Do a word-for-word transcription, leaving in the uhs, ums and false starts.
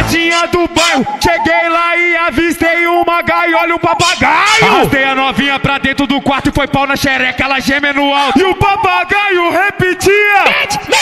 festinha do bairro, cheguei lá e avistei uma gaiola e um papagaio. Arrastei a novinha pra dentro do quarto e foi pau na xereca, ela geme no alto e o papagaio repetia.